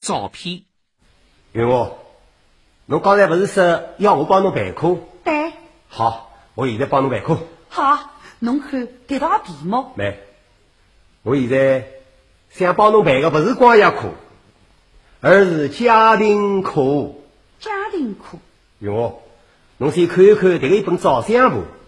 照片。 云娥，侬刚才不是说要我帮侬备课？ 对。 好，我现在帮侬备课。 好，侬看这道题目。 没，我现在想帮侬备的不是光业课，而是家庭课。 家庭课。 云娥，侬先看一看这个一本照相簿。